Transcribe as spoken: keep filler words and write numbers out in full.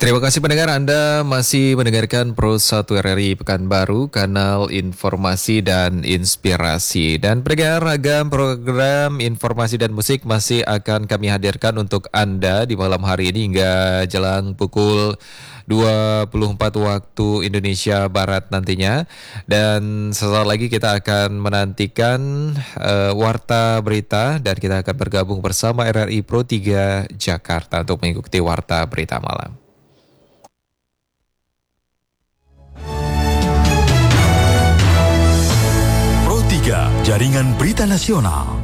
Terima kasih pendengar, Anda masih mendengarkan Pro satu R R I Pekanbaru, kanal informasi dan inspirasi. Dan pendengar, ragam program informasi dan musik masih akan kami hadirkan untuk Anda di malam hari ini hingga jelang pukul dua puluh empat waktu Indonesia Barat nantinya. Dan sesaat lagi kita akan menantikan uh, Warta Berita dan kita akan bergabung bersama R R I Pro tiga Jakarta untuk mengikuti Warta Berita Malam. Pro tiga, Jaringan Berita Nasional.